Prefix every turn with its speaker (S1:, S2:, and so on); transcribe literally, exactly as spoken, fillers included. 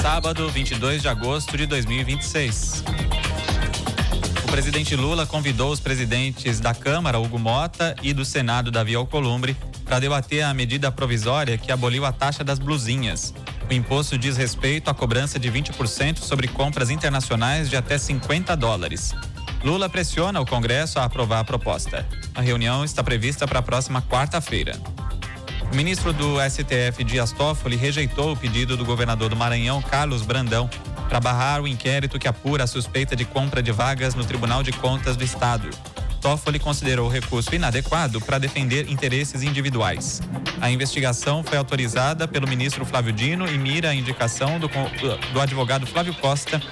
S1: sábado, vinte e dois de agosto de dois mil e vinte e seis. O presidente Lula convidou os presidentes da Câmara, Hugo Mota, e do Senado, Davi Alcolumbre, para debater a medida provisória que aboliu a taxa das blusinhas. O imposto diz respeito à cobrança de vinte por cento sobre compras internacionais de até cinquenta dólares. Lula pressiona o Congresso a aprovar a proposta. A reunião está prevista para a próxima quarta-feira. O ministro do S T F, Dias Toffoli, rejeitou o pedido do governador do Maranhão, Carlos Brandão, para barrar o inquérito que apura a suspeita de compra de vagas no Tribunal de Contas do Estado. Toffoli considerou o recurso inadequado para defender interesses individuais. A investigação foi autorizada pelo ministro Flávio Dino e mira a indicação do, do advogado Flávio Costa